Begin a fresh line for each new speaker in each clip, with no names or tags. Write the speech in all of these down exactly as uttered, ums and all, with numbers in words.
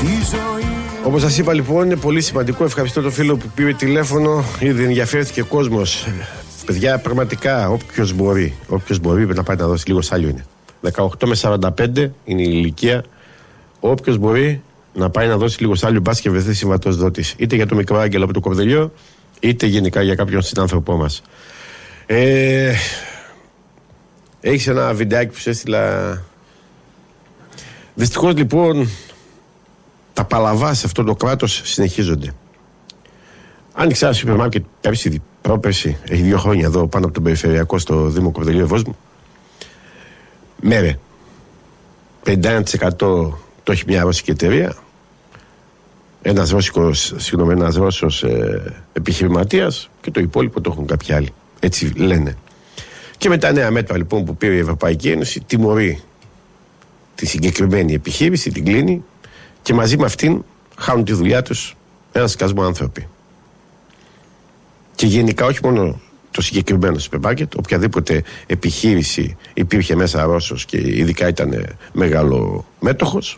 Όπως σας είπα λοιπόν, είναι πολύ σημαντικό. Ευχαριστώ τον φίλο που πήρε τηλέφωνο. Ήδη ενδιαφέρθηκε ο κόσμος. Παιδιά, πραγματικά όποιος μπορεί, όποιος μπορεί να πάει να δώσει λίγο σάλιο είναι. δεκαοκτώ με σαράντα πέντε είναι η ηλικία. Όποιος μπορεί να πάει να δώσει λίγο σάλιο, μπας και βρεθεί συμβατός δότης. Είτε για το μικρό άγγελο από το Κορδελιό, είτε γενικά για κάποιον συνάνθρωπό μας. Ε, έχεις ένα βιντεάκι που σου έστειλα. Δυστυχώς λοιπόν τα παλαβά σε αυτό το κράτος συνεχίζονται. Άνοιξα ένα σούπερ μάρκετ πέρσι, πρόπερσι, έχει δύο χρόνια εδώ πάνω από τον περιφερειακό στο Δήμο Κορδελιού Ευόσμου. Μέρε. πενήντα ένα τοις εκατό το έχει μια ρώσικη εταιρεία. Ένας ρώσικος, συγγνώμη, ένας Ρώσος ε, επιχειρηματίας και το υπόλοιπο το έχουν κάποιοι άλλοι. Έτσι λένε. Και με τα νέα μέτρα λοιπόν που πήρε η Ευρωπαϊκή Ένωση, τιμωρεί τη συγκεκριμένη επιχείρηση, την κλείνει και μαζί με αυτήν χάνουν τη δουλειά τους ένα σκασμό άνθρωποι. Και γενικά όχι μόνο το συγκεκριμένο σούπερ μάρκετ, οποιαδήποτε επιχείρηση υπήρχε μέσα Ρώσος και ειδικά ήταν μεγάλο μέτοχος,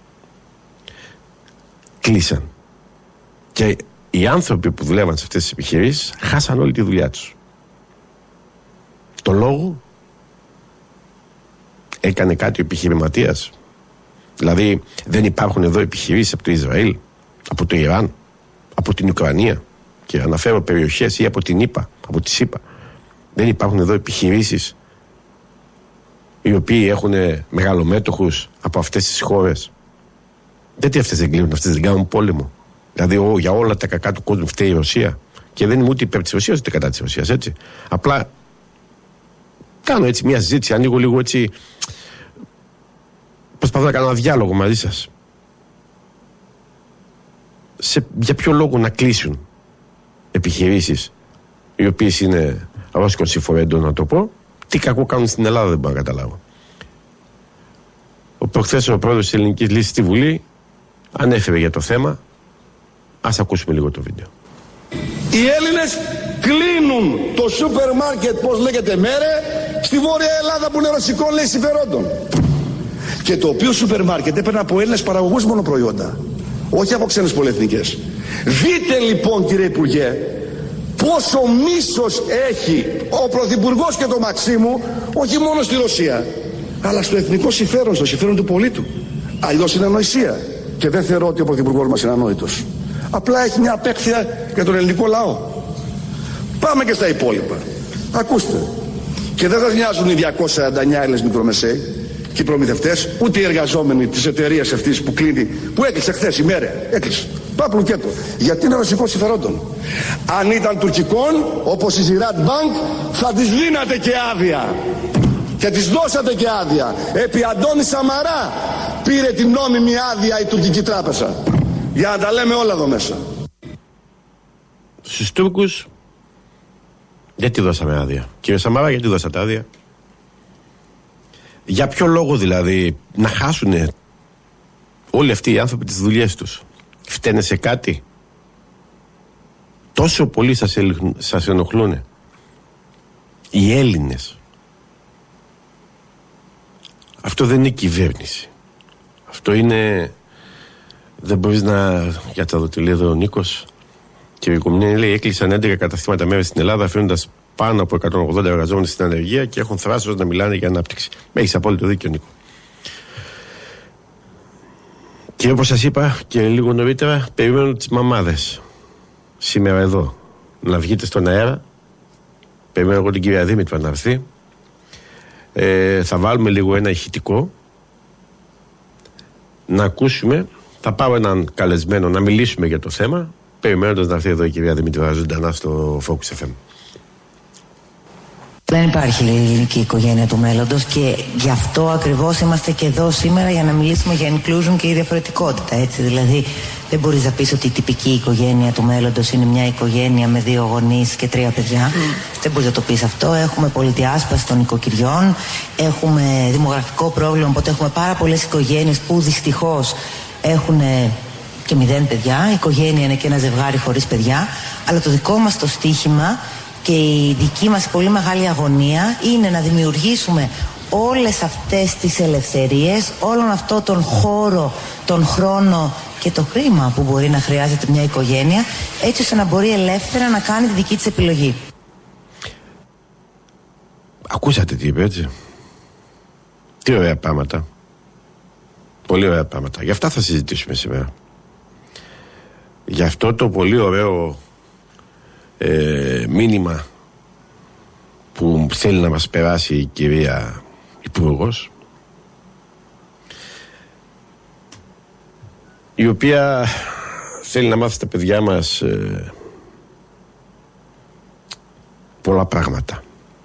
κλείσαν. Και οι άνθρωποι που δουλεύαν σε αυτές τις επιχειρήσεις χάσαν όλη τη δουλειά τους. Το λόγο έκανε κάτι ο επιχειρηματίας. Δηλαδή δεν υπάρχουν εδώ επιχειρήσεις από το Ισραήλ, από το Ιράν, από την Ουκρανία και αναφέρω περιοχές, ή από την ΗΠΑ, από τη ΣΥΠΑ. Δεν υπάρχουν εδώ επιχειρήσεις οι οποίοι έχουν μεγαλομέτοχους από αυτές τις χώρες. Γιατί αυτές δεν κλείνουν, αυτές δεν κάνουν πόλεμο. Δηλαδή ο, για όλα τα κακά του κόσμου φταίει η Ρωσία. Και δεν είμαι ούτε υπέρ της Ρωσίας ούτε κατά της Ρωσίας, έτσι. Απλά κάνω έτσι μια συζήτηση, ανοίγω λίγο έτσι. Προσπαθώ να κάνω ένα διάλογο μαζί σας. Σε, για ποιο λόγο να κλείσουν επιχειρήσεις οι οποίες είναι ρώσικων συμφορέντων, να το πω, τι κακό κάνουν στην Ελλάδα δεν μπορώ να καταλάβω. Ο προχθές ο πρόεδρος της Ελληνικής Λύσης στη Βουλή ανέφερε για το θέμα. Ας ακούσουμε λίγο το βίντεο.
Οι Έλληνες κλείνουν το σούπερ μάρκετ, πώς λέγεται, μέρε, στη Βόρεια Ελλάδα που είναι ρωσικών, λέει, συμφερόντων. Και το οποίο σούπερ μάρκετ έπαιρνε από Έλληνες παραγωγούς μόνο προϊόντα, όχι από ξένες πολυεθνικές. Δείτε λοιπόν, κύριε Υπουργέ, πόσο μίσος έχει ο Πρωθυπουργός και το Μαξίμου, όχι μόνο στη Ρωσία, αλλά στο εθνικό συμφέρον, στο συμφέρον του πολίτου. Αλλιώς είναι ανοησία. Και δεν θεωρώ ότι ο Πρωθυπουργός μας είναι ανόητος. Απλά έχει μια απέχθεια για τον ελληνικό λαό. Πάμε και στα υπόλοιπα. Ακούστε. Και δεν σας νοιάζουν οι διακόσιοι σαράντα εννέα Έλληνες μικρομεσαίοι και οι προμηθευτές, ούτε οι εργαζόμενοι της εταιρείας αυτής που κλείνει, που έκλεισε χθες η μέρα. Έκλεισε. Πάπλου και το. Γιατί είναι ρωσικό συμφερόντων. Αν ήταν τουρκικών, όπως η Ziraat Bank, θα τις δίνατε και άδεια. Και τις δώσατε και άδεια. Επί Αντώνη Σαμαρά πήρε την νόμιμη άδεια η τουρκική τράπεζα. Για να τα λέμε όλα εδώ μέσα.
Στους Τούρκους γιατί δώσαμε άδεια? Κύριε Σαμαρά, γιατί δώσατε άδεια? Για ποιο λόγο δηλαδή να χάσουν όλοι αυτοί οι άνθρωποι τις δουλειές τους? Φταίνε σε κάτι? Τόσο πολύ σας, ελ, σας ενοχλούν οι Έλληνες? Αυτό δεν είναι κυβέρνηση. Αυτό είναι... Δεν μπορείς να... Για τα δω τι λέει εδώ ο Νίκος. Και η Οικομηνία λέει: έκλεισαν έντεκα καταστήματα μέρες στην Ελλάδα, αφήνοντας πάνω από εκατόν ογδόντα εργαζόμενους στην ανεργία και έχουν θράσος να μιλάνε για ανάπτυξη. Έχεις απόλυτο δίκιο, Νίκο. Και όπως σας είπα και λίγο νωρίτερα, περιμένω τις μαμάδες σήμερα εδώ να βγείτε στον αέρα. Περιμένω εγώ την κυρία Δήμητρα να έρθει. Ε, θα βάλουμε λίγο ένα ηχητικό να ακούσουμε. Θα πάω έναν καλεσμένο να μιλήσουμε για το θέμα, περιμένοντας να έρθει εδώ η κυρία Δημήτρια ζωντανά στο Focus εφ εμ.
Δεν υπάρχει ελληνική οικογένεια του μέλλοντος και γι' αυτό ακριβώς είμαστε και εδώ σήμερα για να μιλήσουμε για inclusion και η διαφορετικότητα, έτσι. Δηλαδή δεν μπορείς να πεις ότι η τυπική οικογένεια του μέλλοντος είναι μια οικογένεια με δύο γονείς και τρία παιδιά. Mm. Δεν μπορείς να το πεις αυτό. Έχουμε πολυδιάσπαση των οικοκυριών, έχουμε δημογραφικό πρόβλημα, οπότε έχουμε πάρα πολλές οικογένειες που δυστυχώς έχουν και μηδέν παιδιά. Η οικογένεια είναι και ένα ζευγάρι χωρίς παιδιά. Αλλά το δικό μας το στίχημα και η δική μας πολύ μεγάλη αγωνία είναι να δημιουργήσουμε όλες αυτές τις ελευθερίες, όλον αυτό τον χώρο, τον χρόνο και το χρήμα που μπορεί να χρειάζεται μια οικογένεια, έτσι ώστε να μπορεί ελεύθερα να κάνει τη δική της επιλογή.
Ακούσατε τι είπε, έτσι? Τι ωραία πράγματα. Πολύ ωραία πράγματα. Γι' αυτά θα συζητήσουμε σήμερα. Γι' αυτό το πολύ ωραίο ε, μήνυμα που θέλει να μας περάσει η κυρία Υπουργός, η οποία θέλει να μάθει στα παιδιά μας ε, πολλά πράγματα.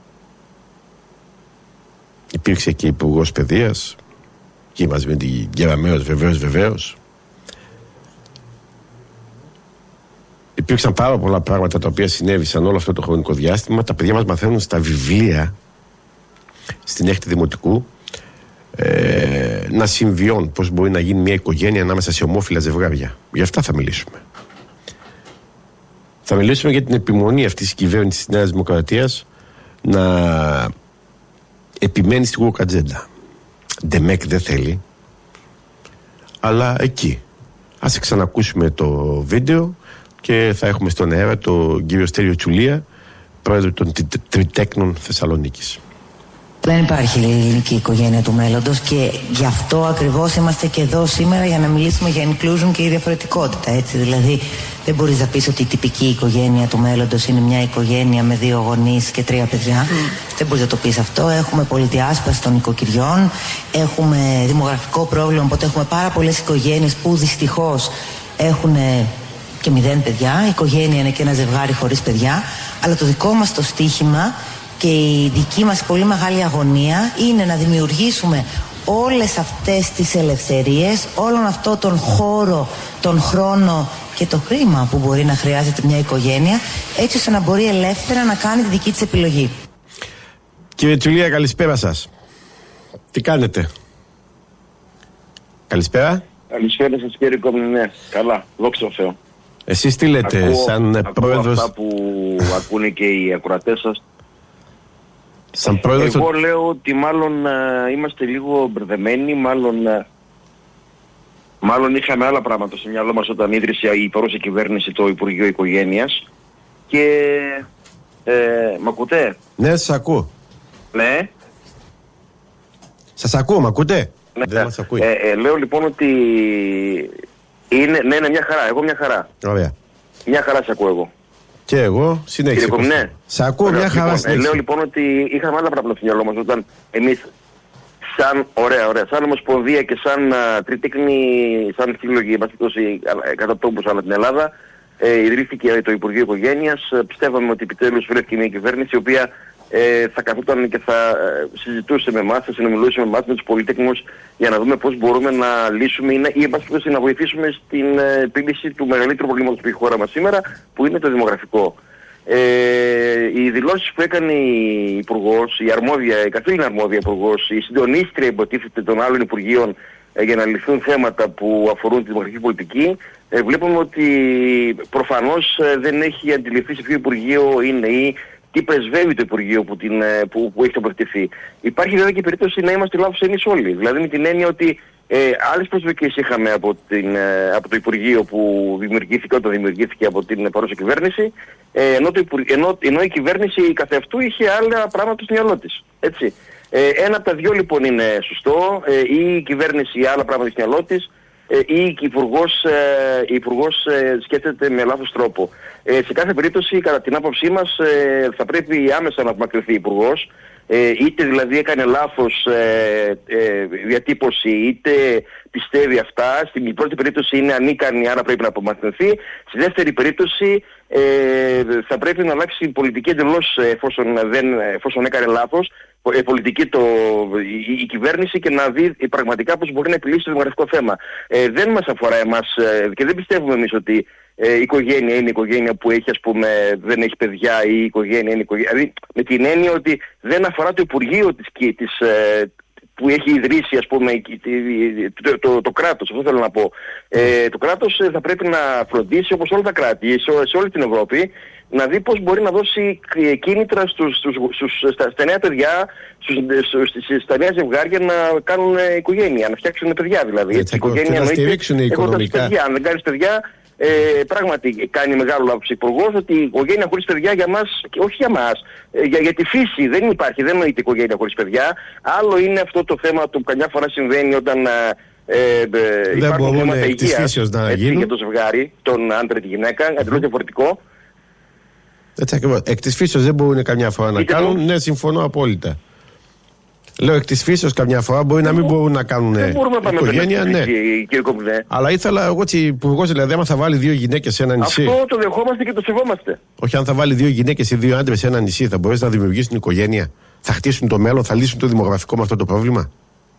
Υπήρξε και Υπουργός Παιδείας και μαζί με την Γεραμέως, βεβαίως, βεβαίως. Υπήρξαν πάρα πολλά πράγματα τα οποία συνέβησαν όλο αυτό το χρονικό διάστημα. Τα παιδιά μας μαθαίνουν στα βιβλία, στην έκτη δημοτικού, ε, να συμβιώνουν πώς μπορεί να γίνει μια οικογένεια ανάμεσα σε ομόφυλα ζευγάρια. Γι' αυτά θα μιλήσουμε. Θα μιλήσουμε για την επιμονή αυτής της κυβέρνησης της Νέας Δημοκρατίας να επιμένει στην κουκατζέντα. Ντεμεκ δεν θέλει, αλλά εκεί. Ας ξανακούσουμε το βίντεο και θα έχουμε στον αέρα τον κύριο Στέλιο Τσουλία, πρόεδρο των Τριτέκνων Θεσσαλονίκης.
Δεν υπάρχει ελληνική οικογένεια του μέλλοντος και γι' αυτό ακριβώς είμαστε και εδώ σήμερα για να μιλήσουμε για inclusion και η διαφορετικότητα, έτσι. Δηλαδή δεν μπορείς να πεις ότι η τυπική οικογένεια του μέλλοντος είναι μια οικογένεια με δύο γονείς και τρία παιδιά. Mm. Δεν μπορείς να το πεις αυτό. Έχουμε πολυδιάσπαση των οικοκυριών, έχουμε δημογραφικό πρόβλημα, οπότε έχουμε πάρα πολλές οικογένειες που δυστυχώς έχουν και μηδέν παιδιά. Η οικογένεια είναι και ένα ζευγάρι χωρίς παιδιά. Αλλά το δικό μας το στίχημα και η δική μας πολύ μεγάλη αγωνία είναι να δημιουργήσουμε όλες αυτές τις ελευθερίες, όλον αυτό τον χώρο, τον χρόνο και το χρήμα που μπορεί να χρειάζεται μια οικογένεια, έτσι ώστε να μπορεί ελεύθερα να κάνει τη δική της επιλογή.
Κύριε Τσουλία, καλησπέρα σας. Τι κάνετε? Καλησπέρα.
Καλησπέρα σας κύριε Κομνηνέ. Καλά, δόξα τω Θεώ.
Εσείς τι λέτε,
ακούω,
σαν
ακούω
πρόεδρος...
αυτά που ακούνε και οι ακροατές σας.
Σαν πρόεδρος...
Εγώ λέω ότι μάλλον α, είμαστε λίγο μπερδεμένοι, μάλλον, α, μάλλον είχαμε άλλα πράγματα στο μυαλό μας όταν ίδρυσε η παρούσα κυβέρνηση το Υπουργείο Οικογένειας και... Ε, μ' ακούτε?
Ναι, σας ακούω.
Ναι.
Σας ακούω, μ' ακούτε?
Ναι.
Δεν μας ακούει.
Ε, ε, λέω λοιπόν ότι είναι, ναι, είναι μια χαρά, εγώ μια χαρά.
Ωραία.
Μια χαρά σε ακούω εγώ.
Και εγώ, συνέχισε.
Κύριε Κομνέ.
Σ' ακούω, μια χαρά
λοιπόν,
συνέχισε.
Λέω λοιπόν ότι είχαμε άλλα πράγματα στο μυαλό μας όταν εμείς σαν, ωραία, ωραία, σαν Ομοσπονδία και σαν uh, τριτέκνη, σαν σύλλογοι, κατά τόπους ανά την Ελλάδα, ε, ιδρύθηκε το Υπουργείο Οικογένειας. Πιστεύαμε ότι επιτέλους βρέθηκε μια κυβέρνηση η οποία ε, θα καθόταν και θα ε, συζητούσε με εμάς, θα συνομιλούσε με εμάς, με τους πολυτέκνους, για να δούμε πώς μπορούμε να λύσουμε ή, ή εν να βοηθήσουμε στην ε, επίλυση του μεγαλύτερου προβλήματος που έχει η χώρα μας σήμερα, που είναι το δημογραφικό. Ε, οι δηλώσεις που έκανε η Υπουργός, η αρμόδια, η καθήλυνα αρμόδια Υπουργός, η συντονίστρια υποτίθεται των άλλων Υπουργείων ε, για να λυθούν θέματα που αφορούν τη δημογραφική πολιτική, ε, βλέπουμε ότι προφανώς ε, δεν έχει αντιληφθεί σε ποιο Υπουργείο είναι ή τι πρεσβεύει το Υπουργείο που, την, που, που έχει τοποθετηθεί. Υπάρχει βέβαια και περίπτωση να είμαστε λάθος εμείς όλοι. Δηλαδή με την έννοια ότι ε, άλλες προσδοκίες είχαμε από, την, ε, από το Υπουργείο που δημιουργήθηκε όταν δημιουργήθηκε από την παρούσα κυβέρνηση, ε, ενώ, το, ενώ, ενώ η κυβέρνηση καθεαυτού είχε άλλα πράγματα στο μυαλό της. Έτσι. Ε, ένα από τα δυο λοιπόν είναι σωστό, ε, ή η κυβέρνηση άλλα πράγματα στο μυαλό της, ή η Υπουργός, ε, η Υπουργός ε, σκέφτεται με λάθος τρόπο. Ε, σε κάθε περίπτωση, κατά την άποψή μας, ε, θα πρέπει άμεσα να απομακρυνθεί η Υπουργός, ε, είτε δηλαδή έκανε λάθος ε, ε, διατύπωση, είτε πιστεύει αυτά. Στην πρώτη περίπτωση είναι ανίκανη, άρα πρέπει να απομακρυνθεί. Στη δεύτερη περίπτωση ε, θα πρέπει να αλλάξει η πολιτική εντελώς εφόσον, δεν, εφόσον έκανε λάθος, πολιτική το, η, η κυβέρνηση και να δει πραγματικά πώς μπορεί να επιλύσει το δημογραφικό θέμα. Ε, δεν μας αφορά εμάς ε, και δεν πιστεύουμε εμείς ότι ε, η οικογένεια είναι η οικογένεια που έχει, ας πούμε, δεν έχει παιδιά ή η οικογένεια είναι η οικογένεια. Δηλαδή με την έννοια ότι δεν αφορά το Υπουργείο της, της, ε, που έχει ιδρύσει, ας πούμε, το, το, το κράτος, αυτό θέλω να πω. Ε, το κράτος θα πρέπει να φροντίσει, όπως όλα τα κράτη, σε, σε όλη την Ευρώπη, να δει πώς μπορεί να δώσει κίνητρα στους, στους, στους, στα, στα νέα παιδιά, στους, στους, στα νέα ζευγάρια να κάνουν οικογένεια, να φτιάξουν παιδιά δηλαδή.
Έτσι, οικογένεια, να στηρίξουν οικονομικά.
Παιδιά. Αν δεν κάνεις παιδιά, ε, πράγματι κάνει μεγάλο λάθος ο Υπουργός, ότι η οικογένεια χωρίς παιδιά για μας, όχι για μας, ε, για, για τη φύση δεν υπάρχει, δεν νοείται οικογένεια χωρίς παιδιά. Άλλο είναι αυτό το θέμα που καμιά φορά συμβαίνει όταν ε, ε, υπάρχουν θέματα υγείας για το ζευγάρι, τον άντρα και τη γυναίκα, εντελώς διαφορετικό.
Έτσι ακριβώς. Εκ της φύσεως δεν μπορούν καμιά φορά να κάνουν. Το... Ναι, συμφωνώ απόλυτα. Λέω εκ της φύσεως καμιά φορά μπορεί δεν να μην μπορούν να κάνουν οικογένεια. Ναι.
Κύριε,
αλλά ήθελα εγώ υπουργός, δηλαδή, άμα θα βάλει δύο γυναίκες σε ένα νησί.
Αυτό το δεχόμαστε και το σεβόμαστε.
Όχι, αν θα βάλει δύο γυναίκες ή δύο άντρες σε ένα νησί, θα μπορέσει να δημιουργήσουν οικογένεια. Θα χτίσουν το μέλλον, θα λύσουν το δημογραφικό με αυτό το πρόβλημα.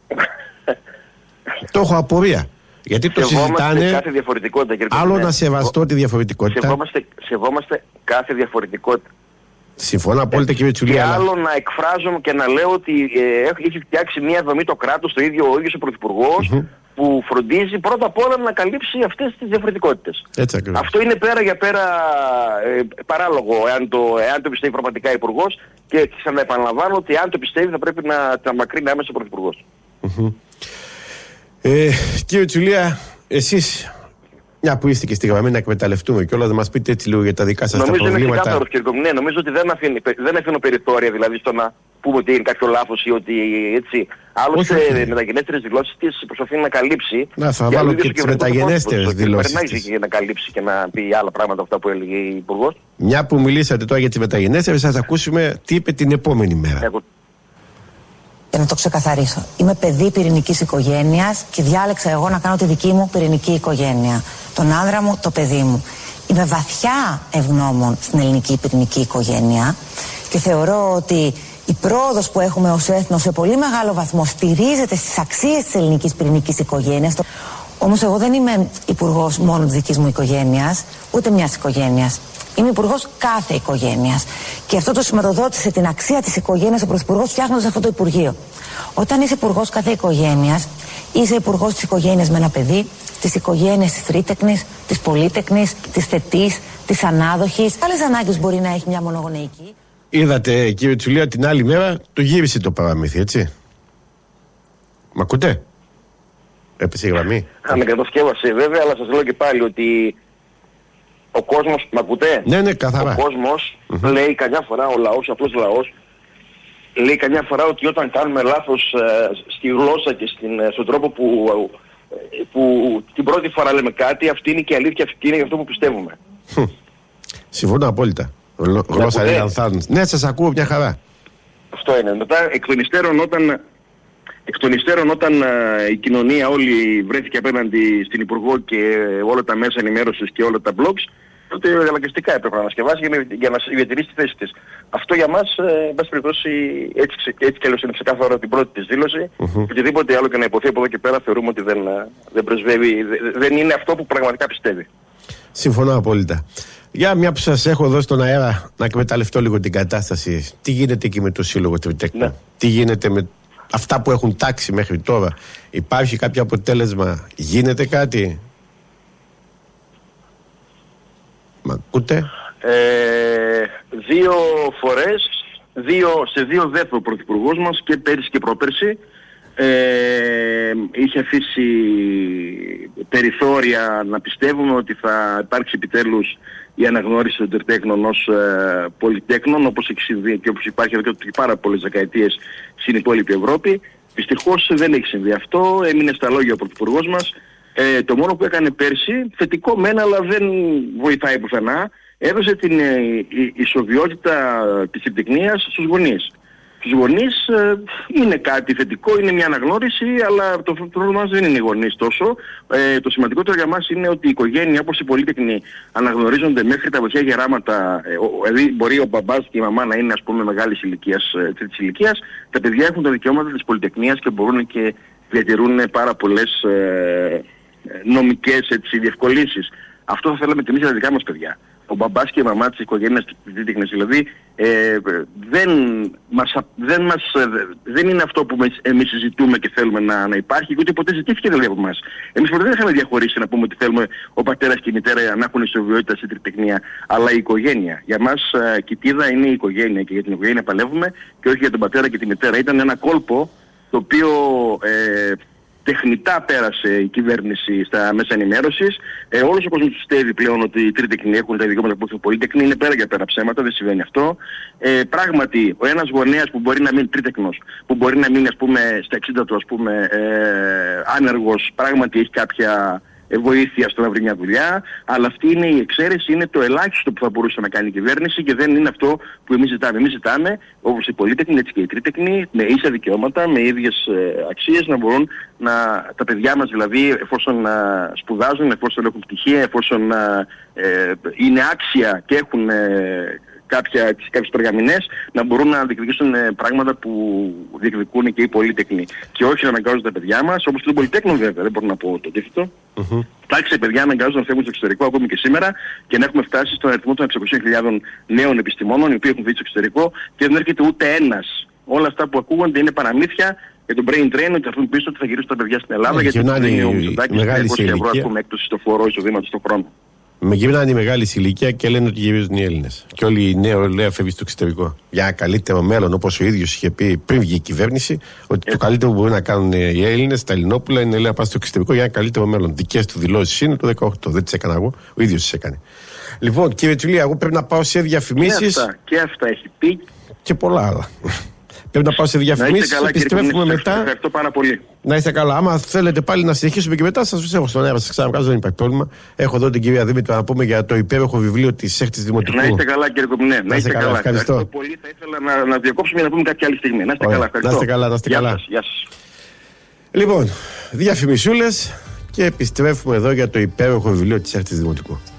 Το έχω απορία. Γιατί το συζητάνε.
Κάθε διαφορετικότητα, κύριε
άλλο Κομπλέ. Να σεβαστώ τη διαφορετικότητα.
Σεβόμαστε, σεβόμαστε κάθε διαφορετικότητα.
Συμφωνώ απόλυτα, κύριε Τσουλία.
Και άλλο να εκφράζομαι και να λέω ότι ε, έχει φτιάξει μια δομή το κράτος, το ίδιο ο ίδιος ο Πρωθυπουργός, mm-hmm. που φροντίζει πρώτα απ' όλα να καλύψει αυτές τις διαφορετικότητες. Αυτό είναι πέρα για πέρα ε, παράλογο, εάν το, εάν το πιστεύει πραγματικά ο Υπουργός, και ξαναεπαναλαμβάνω ότι εάν το πιστεύει θα πρέπει να τα μακρύνει άμεσα ο Πρωθυπουργός.
Mm-hmm. Ε, κύριε Τσουλία, εσείς, μια που είστε και στη γραμμή, να εκμεταλλευτούμε και όλα, να μας πείτε έτσι λίγο για τα δικά σας
νομίζω
τα προβλήματα.
Νομίζω είναι ξεκάθαρος, κύριε Κομπλέ. Ναι, νομίζω ότι δεν, αφήνει, δεν αφήνω περιθώρια δηλαδή στο να πούμε ότι είναι κάποιο λάθος ή ότι έτσι. Άλλωστε με μεταγενέστερες δηλώσεις της προσπαθεί να καλύψει.
Να, θα βάλω και τις μεταγενέστερες δηλώσεις.
Περνάει για να καλύψει και να πει άλλα πράγματα αυτά που έλεγε η Υπουργός.
Μια που μιλήσατε τώρα για τις μεταγενέστερες, θα σας ακούσουμε τι είπε την επόμενη μέρα.
Εγώ...
Για να το ξεκαθαρίσω. Είμαι παιδί πυρηνικής οικογένειας και διάλεξα εγώ να κάνω τη δική μου πυρηνική οικογένεια. Τον άνδρα μου, το παιδί μου. Είμαι βαθιά ευγνώμων στην ελληνική πυρηνική οικογένεια και θεωρώ ότι η πρόοδος που έχουμε ως έθνος σε πολύ μεγάλο βαθμό στηρίζεται στις αξίες της ελληνικής πυρηνικής οικογένειας. Όμως εγώ δεν είμαι υπουργός μόνο της δικής μου οικογένειας, ούτε μιας οικογένειας. Είμαι υπουργός κάθε οικογένειας. Και αυτό το σηματοδότησε την αξία της οικογένειας ο Πρωθυπουργός φτιάχνοντας αυτό το Υπουργείο. Όταν είσαι υπουργός κάθε οικογένειας, είσαι υπουργός της οικογένειας με ένα παιδί, της οικογένειας της τρίτεκνης, της πολύτεκνης, της θετής, της ανάδοχης. Άλλες ανάγκες μπορεί να έχει μια μονογονεϊκή.
Είδατε, κύριε Τσουλία, την άλλη μέρα το γύρισε το παραμύθι, έτσι. Μ' ακούτε? Έπεσε η γραμμή.
Ανακατασκεύασε βέβαια, αλλά σας λέω και πάλι ότι ο κόσμος, μ' ακούτε?
Ναι, ναι, καθαρά.
Ο κόσμος mm-hmm. λέει καμιά φορά, ο λαός, απλός λαός, λέει καμιά φορά ότι όταν κάνουμε λάθος ε, στη γλώσσα και στην, ε, στον τρόπο που, ε, που την πρώτη φορά λέμε κάτι, αυτή είναι και η αλήθεια, αυτή είναι αυτό που πιστεύουμε.
Συμφωνώ απόλυτα. Γλώσσα είναι ανθάρρυνση. Ναι, σας ακούω μια χαρά.
Αυτό είναι. Μετά εκ των υστέρων όταν, εκ των υστέρων, όταν uh, η κοινωνία όλη βρέθηκε απέναντι στην Υπουργό και όλα τα μέσα ενημέρωσης και όλα τα blogs, τότε αναγκαστικά έπρεπε να ανασκευάσει για, για να διατηρήσει τη θέση της. Αυτό για μας, εν πάση περιπτώσει, έτσι, έτσι κι αλλιώς είναι ξεκάθαρο την πρώτη της δήλωση. Mm-hmm. Οτιδήποτε άλλο και να υποθεί από εδώ και πέρα θεωρούμε ότι δεν, δεν πρεσβεύει, δεν είναι αυτό που πραγματικά πιστεύει.
Συμφωνώ απόλυτα. Για μια που σας έχω εδώ στον αέρα, να εκμεταλλευτώ λίγο την κατάσταση. Τι γίνεται εκεί με το Σύλλογο Τριτέκνων? Ναι. Τι γίνεται με αυτά που έχουν τάξει μέχρι τώρα? Υπάρχει κάποιο αποτέλεσμα? Γίνεται κάτι? Μ' ακούτε?
Ε, δύο φορές, δύο, σε δύο δέθο ο Πρωθυπουργός μας και πέρυσι και πρόπερσι ε, είχε αφήσει περιθώρια να πιστεύουμε ότι θα υπάρξει επιτέλους η αναγνώριση των Τριτέκνων ως ε, πολυτέκνων, όπως έχει συμβεί και όπως υπάρχει εδώ και πάρα πολλές δεκαετίες στην υπόλοιπη Ευρώπη. Δυστυχώς δεν έχει συμβεί αυτό, έμεινε στα λόγια ο Πρωθυπουργός μας. Ε, το μόνο που έκανε πέρσι, θετικό μεν, αλλά δεν βοηθάει πουθενά, έδωσε την ε, ισοβιότητα της τριπτικνίας στους γονείς. Στους γονείς ε, είναι κάτι θετικό, είναι μια αναγνώριση, αλλά το πρόβλημα μας δεν είναι οι γονείς τόσο. Ε, το σημαντικότερο για μας είναι ότι η οικογένεια, όπως οι πολύτεκνοι, αναγνωρίζονται μέχρι τα βοηθιά γεράματα. Ε, δηλαδή μπορεί ο μπαμπάς και η μαμά να είναι, ας πούμε, μεγάλης ηλικίας, ε, τρίτης ηλικίας. Τα παιδιά έχουν τα δικαιώματα της πολυτεκνίας και μπορούν και διατηρούν πάρα πολλές ε, νομικές έτσι, διευκολύνσεις. Αυτό θα θέλαμε και εμείς για τα δικά μας παιδιά. ο μπαμπάς και η μαμά της οικογένειας της Τρίτιχνης δηλαδή, ε, δεν, μας, δεν, μας, δεν είναι αυτό που εμείς συζητούμε και θέλουμε να, να υπάρχει, και ούτε ποτέ ζητήθηκε δηλαδή από εμάς. Εμείς ποτέ δεν είχαμε διαχωρίσει να πούμε ότι θέλουμε ο πατέρας και η μητέρα να έχουν ισοβιότητα στην τριτεχνία, αλλά η οικογένεια. Για μας ε, κοιτίδα είναι η οικογένεια και για την οικογένεια παλεύουμε και όχι για τον πατέρα και τη μητέρα. Ήταν ένα κόλπο το οποίο ε, τεχνητά πέρασε η κυβέρνηση στα μέσα ενημέρωσης. Ε, όλος ο κόσμος πιστεύει πλέον ότι οι τρίτεκνοι έχουν τα δικαιώματα που έχουν οι πολύτεκνοι. Είναι πέρα για πέρα ψέματα, δεν συμβαίνει αυτό. Ε, πράγματι, ο ένας γονέας που μπορεί να μείνει τρίτεκνος, που μπορεί να μείνει ας πούμε στα εξήντα του ας πούμε ε, άνεργος, πράγματι έχει κάποια βοήθεια στο να βρει μια δουλειά, αλλά αυτή είναι η εξαίρεση, είναι το ελάχιστο που θα μπορούσε να κάνει η κυβέρνηση και δεν είναι αυτό που εμείς ζητάμε. Εμείς ζητάμε, όπως οι πολύτεκνοι, έτσι και οι τρίτεκνοι, με ίσα δικαιώματα, με ίδιες ε, αξίες, να μπορούν να, τα παιδιά μας δηλαδή, εφόσον να σπουδάζουν, εφόσον έχουν πτυχία, εφόσον να, ε, είναι άξια και έχουν ε, κάποια, κάποιες περγαμηνές, να μπορούν να διεκδικήσουν ε, πράγματα που διεκδικούν και οι πολύτεκνοι. Και όχι να αναγκάζονται τα παιδιά μας, όπως και των πολυτέκνων βέβαια, δεν μπορώ να πω το αντίθετο. Mm-hmm. Τάξε παιδιά αναγκάζονται να φεύγουν στο εξωτερικό ακόμη και σήμερα και να έχουμε φτάσει στον αριθμό των εξακόσιες χιλιάδες νέων επιστημόνων οι οποίοι έχουν βγει στο εξωτερικό και δεν έρχεται ούτε ένας. Όλα αυτά που ακούγονται είναι παραμύθια για τον brain drain, ότι θα έρθουν πίσω ότι θα γυρίσουν τα παιδιά στην Ελλάδα, γιατί δεν είναι ο Μητσοτάκης με είκοσι ευρώ ας πούμε έκπτωση στο φόρο εισοδήματος στον χρόνο.
Με γυρνάνε οι μεγάλη ηλικία και λένε ότι γυρίζουν οι Έλληνες. Και όλη η νεολαία φεύγει στο εξωτερικό. Για ένα καλύτερο μέλλον, όπως ο ίδιος είχε πει πριν βγει η κυβέρνηση, ότι ε. το καλύτερο που μπορούν να κάνουν οι Έλληνες, τα Ελληνόπουλα, είναι να πάνε στο εξωτερικό για ένα καλύτερο μέλλον. Δικές του δηλώσεις είναι το δεκαοκτώ. Δεν τις έκανα εγώ, ο ίδιος τις έκανε. Λοιπόν, κύριε Τσουλία, εγώ πρέπει να πάω σε διαφημίσεις.
Και αυτά, και αυτά έχει πει.
Και πολλά άλλα. Πρέπει να πάω σε διαφημίσεις, επιστρέφουμε μετά.
Ευχαριστώ πάρα πολύ.
Να είστε καλά. Άμα θέλετε πάλι να συνεχίσουμε και μετά, σας έχω στον αέρα, σας ξαναβγάζω, δεν υπάρχει πρόβλημα. Έχω εδώ την κυρία Δήμητρα να πούμε για το υπέροχο βιβλίο της έκτης Δημοτικού.
Να είστε καλά, κύριε Κοπνέ. Να είστε καλά.
Ευχαριστώ.
Ευχαριστώ πολύ. Θα ήθελα να, να διακόψουμε για να πούμε κάποια άλλη στιγμή. Να είστε καλά.
Να είστε καλά, να είστε καλά.
Γεια σας, γεια σας.
Λοιπόν, διαφημισούλες και επιστρέφουμε εδώ για το υπέροχο βιβλίο της έκτης Δημοτικού.